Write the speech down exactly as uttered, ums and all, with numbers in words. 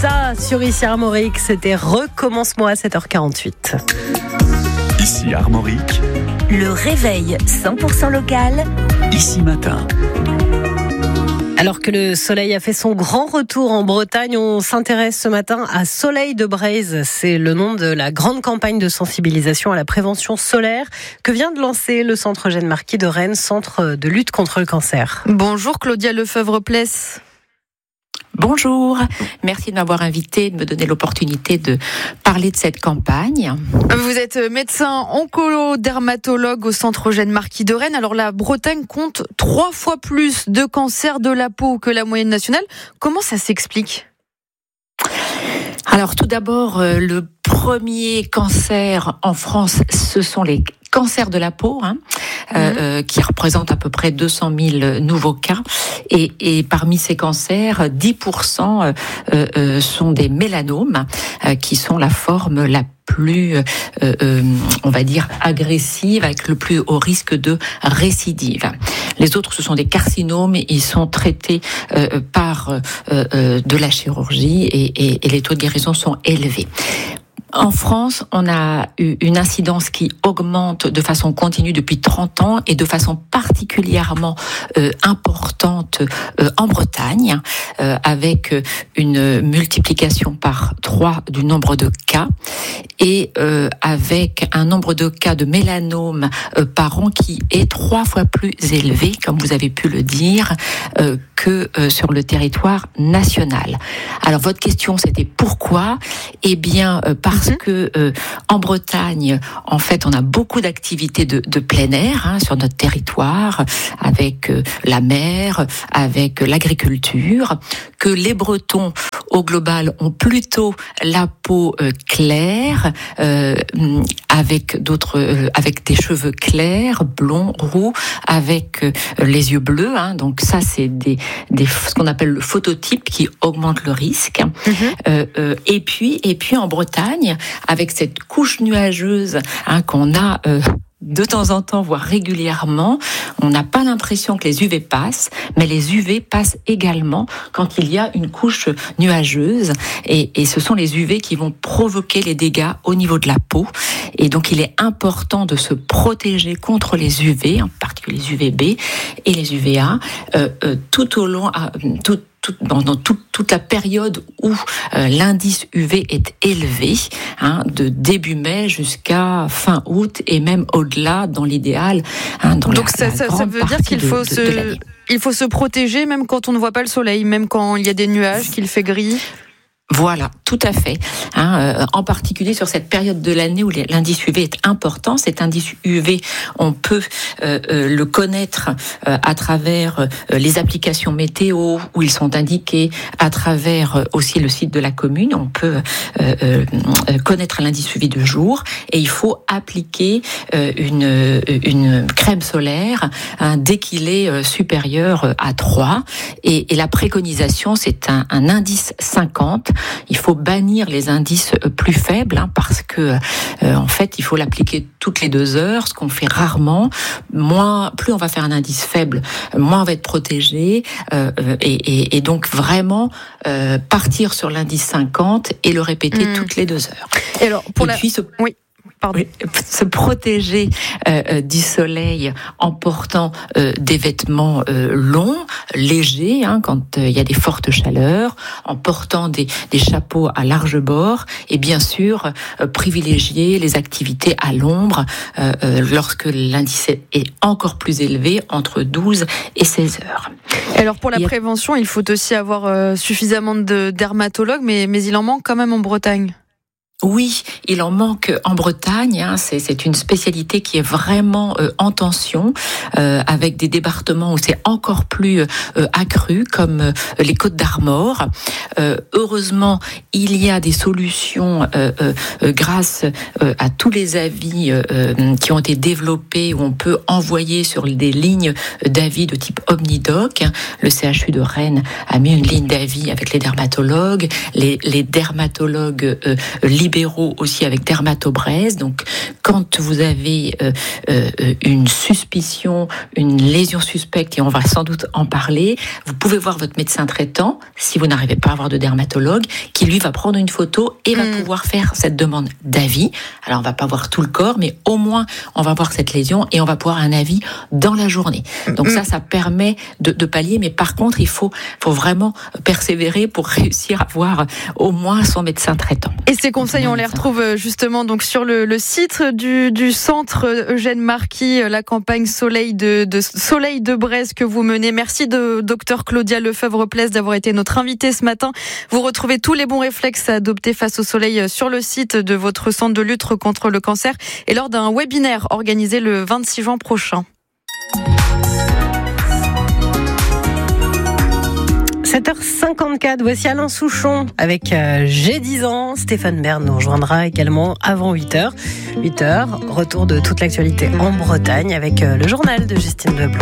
ça sur Ici Armorique. C'était Recommence-moi à sept heures quarante-huit. Ici Armorique. Le réveil cent pour cent local. Ici Matin. Alors que le soleil a fait son grand retour en Bretagne, on s'intéresse ce matin à Soleil de Braise. C'est le nom de la grande campagne de sensibilisation à la prévention solaire que vient de lancer le Centre Eugène Marquis de Rennes, centre de lutte contre le cancer. Bonjour Claudia Lefebvre-Pless. Bonjour, merci de m'avoir invité, de me donner l'opportunité de parler de cette campagne. Vous êtes médecin oncolodermatologue au Centre Eugène Marquis de Rennes. Alors la Bretagne compte trois fois plus de cancers de la peau que la moyenne nationale. Comment ça s'explique ? Alors tout d'abord, le premier cancer en France, ce sont les cancers de la peau, hein, mmh. euh, qui représentent à peu près deux cent mille nouveaux cas. Et, et parmi ces cancers, dix pour cent euh, euh, sont des mélanomes, euh, qui sont la forme la plus, euh, euh, on va dire, agressive, avec le plus haut risque de récidive. Les autres, ce sont des carcinomes, ils sont traités euh, par euh, euh, de la chirurgie et, et, et les taux de guérison sont élevés. En France, on a eu une incidence qui augmente de façon continue depuis trente ans et de façon particulièrement euh, importante euh, en Bretagne, euh, avec une multiplication par trois du nombre de cas et euh, avec un nombre de cas de mélanome euh, par an qui est trois fois plus élevé, comme vous avez pu le dire, euh, que euh, sur le territoire national. Alors votre question, c'était pourquoi ? Eh bien, euh, parce Parce que euh, en Bretagne, en fait, on a beaucoup d'activités de, de plein air hein, sur notre territoire, avec euh, la mer, avec euh, l'agriculture, que les Bretons, au global, ont plutôt la peau euh, claire, euh, avec d'autres, euh, avec des cheveux clairs, blonds, roux, avec euh, les yeux bleus. Hein, donc ça, c'est des, des ce qu'on appelle le phototype qui augmente le risque. Mm-hmm. Euh, euh, et puis, et puis en Bretagne, avec cette couche nuageuse hein, qu'on a euh, de temps en temps, voire régulièrement, on n'a pas l'impression que les U V passent, mais les U V passent également quand il y a une couche nuageuse. Et, et ce sont les U V qui vont provoquer les dégâts au niveau de la peau. Et donc, il est important de se protéger contre les U V, en particulier les U V B et les U V A, euh, euh, tout au long, euh, tout Tout, dans, dans tout, toute la période où euh, l'indice U V est élevé, hein, de début mai jusqu'à fin août et même au-delà dans l'idéal. Hein, dans Donc la, ça, la ça, ça veut dire qu'il de, faut de, se, de il faut se protéger même quand on ne voit pas le soleil, même quand il y a des nuages, qu'il fait gris. Voilà, tout à fait. Hein, euh, en particulier sur cette période de l'année où l'indice U V est important. Cet indice U V, on peut euh, euh, le connaître euh, à travers euh, les applications météo où ils sont indiqués, à travers euh, aussi le site de la commune. On peut euh, euh, connaître l'indice U V de jour et il faut appliquer euh, une, une crème solaire hein, dès qu'il est euh, supérieur à trois. Et, et la préconisation, c'est un, un indice cinquante. Il faut bannir les indices plus faibles hein, parce que euh, en fait il faut l'appliquer toutes les deux heures, ce qu'on fait rarement. Moins, plus on va faire un indice faible, moins on va être protégé euh, et, et, et donc vraiment euh, partir sur l'indice cinquante et le répéter mmh. toutes les deux heures. Et alors pour et la... puis ce... oui. Pardon. Oui, se protéger euh, du soleil en portant euh, des vêtements euh, longs, légers, hein, quand il euh, y a des fortes chaleurs, en portant des, des chapeaux à large bord, et bien sûr euh, privilégier les activités à l'ombre euh, euh, lorsque l'indice est encore plus élevé, entre douze et seize heures. Alors pour la et prévention, il faut aussi avoir euh, suffisamment de dermatologues, mais, mais il en manque quand même en Bretagne. Oui, il en manque en Bretagne. Hein, c'est, c'est une spécialité qui est vraiment euh, en tension, euh, avec des départements où c'est encore plus euh, accru, comme euh, les Côtes d'Armor. Euh, heureusement, il y a des solutions euh, euh, grâce euh, à tous les avis euh, qui ont été développés, où on peut envoyer sur des lignes d'avis de type Omnidoc. Le C H U de Rennes a mis une ligne d'avis avec les dermatologues. Les, les dermatologues euh, libéraux libéraux aussi avec Dermatobraise. Donc, quand vous avez euh, euh, une suspicion, une lésion suspecte, et on va sans doute en parler, vous pouvez voir votre médecin traitant, si vous n'arrivez pas à avoir de dermatologue, qui lui va prendre une photo et va mmh. pouvoir faire cette demande d'avis. Alors, on va pas voir tout le corps, mais au moins, on va voir cette lésion et on va pouvoir un avis dans la journée. Donc mmh. ça, ça permet de, de pallier, mais par contre, il faut, faut vraiment persévérer pour réussir à voir au moins son médecin traitant. Et ces conseils, on les retrouve justement donc sur le, le site du, du centre Eugène Marquis, la campagne Soleil de, de Soleil de Braise que vous menez. Merci de docteur Claudia Lefebvre-Pless d'avoir été notre invitée ce matin. Vous retrouvez tous les bons réflexes à adopter face au soleil sur le site de votre centre de lutte contre le cancer et lors d'un webinaire organisé le vingt-six juin prochain. sept heures cinquante-quatre, voici Alain Souchon avec euh, J'ai dix ans. Stéphane Bern nous rejoindra également avant huit heures. huit heures, retour de toute l'actualité en Bretagne avec euh, le journal de Justine Leblanc.